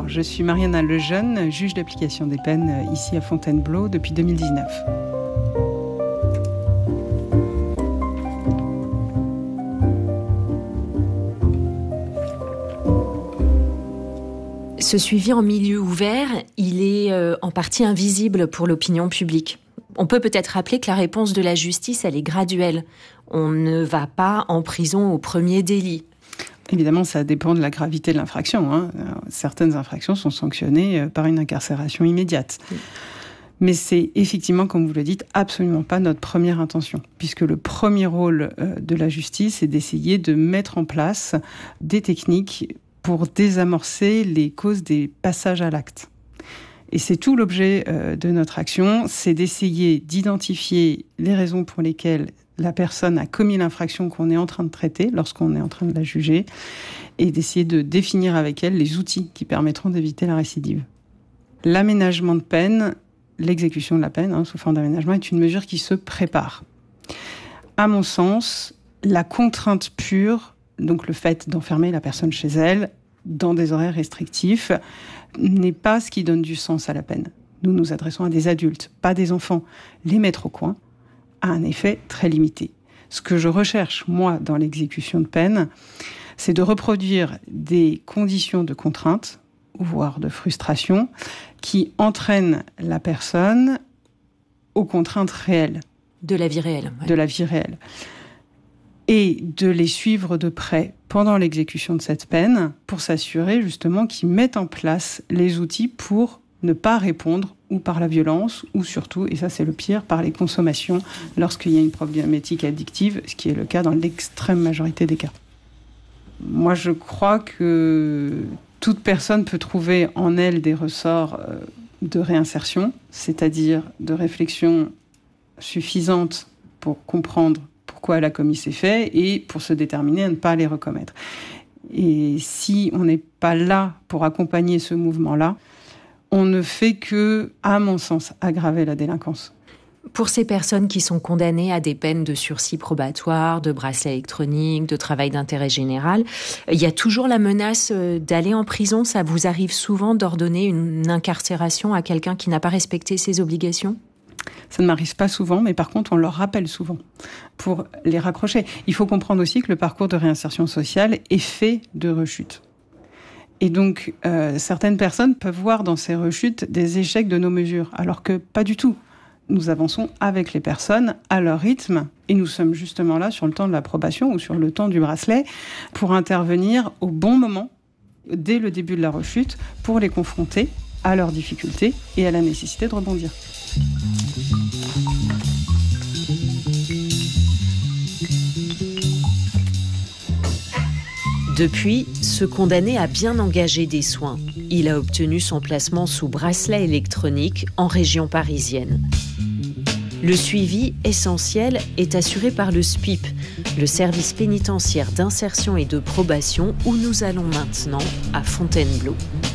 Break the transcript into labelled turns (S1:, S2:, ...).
S1: je suis Mariana Lejeune, juge d'application des peines ici à Fontainebleau depuis 2019.
S2: Ce suivi en milieu ouvert, il est en partie invisible pour l'opinion publique. On peut peut-être rappeler que la réponse de la justice, elle est graduelle. On ne va pas en prison au premier délit.
S1: Évidemment, ça dépend de la gravité de l'infraction. Certaines infractions sont sanctionnées par une incarcération immédiate. Oui. Mais c'est effectivement, comme vous le dites, absolument pas notre première intention. Puisque le premier rôle de la justice est d'essayer de mettre en place des techniques pour désamorcer les causes des passages à l'acte. Et c'est tout l'objet de notre action, c'est d'essayer d'identifier les raisons pour lesquelles la personne a commis l'infraction qu'on est en train de traiter, lorsqu'on est en train de la juger, et d'essayer de définir avec elle les outils qui permettront d'éviter la récidive. L'aménagement de peine, l'exécution de la peine, sous forme d'aménagement, est une mesure qui se prépare. À mon sens, la contrainte pure, donc le fait d'enfermer la personne chez elle, dans des horaires restrictifs, n'est pas ce qui donne du sens à la peine. Nous nous adressons à des adultes, pas des enfants. Les mettre au coin a un effet très limité. Ce que je recherche, moi, dans l'exécution de peine, c'est de reproduire des conditions de contrainte, voire de frustration, qui entraînent la personne aux contraintes réelles.
S2: De la vie réelle. Ouais.
S1: De la vie réelle. Et de les suivre de près pendant l'exécution de cette peine pour s'assurer justement qu'ils mettent en place les outils pour ne pas répondre ou par la violence ou surtout, et ça c'est le pire, par les consommations lorsqu'il y a une problématique addictive, ce qui est le cas dans l'extrême majorité des cas. Moi je crois que toute personne peut trouver en elle des ressorts de réinsertion, c'est-à-dire de réflexion suffisante pour comprendre pourquoi elle a commis ces faits et pour se déterminer à ne pas les recommettre. Et si on n'est pas là pour accompagner ce mouvement-là, on ne fait que, à mon sens, aggraver la délinquance.
S2: Pour ces personnes qui sont condamnées à des peines de sursis probatoire, de bracelet électronique, de travail d'intérêt général, il y a toujours la menace d'aller en prison. Ça vous arrive souvent d'ordonner une incarcération à quelqu'un qui n'a pas respecté ses obligations ?
S1: Ça ne m'arrive pas souvent, mais par contre, on leur rappelle souvent pour les raccrocher. Il faut comprendre aussi que le parcours de réinsertion sociale est fait de rechutes. Et donc, certaines personnes peuvent voir dans ces rechutes des échecs de nos mesures, alors que pas du tout. Nous avançons avec les personnes à leur rythme et nous sommes justement là sur le temps de la probation ou sur le temps du bracelet pour intervenir au bon moment, dès le début de la rechute, pour les confronter à leurs difficultés et à la nécessité de rebondir.
S2: Depuis, ce condamné a bien engagé des soins. Il a obtenu son placement sous bracelet électronique en région parisienne. Le suivi essentiel est assuré par le SPIP, le service pénitentiaire d'insertion et de probation, où nous allons maintenant à Fontainebleau.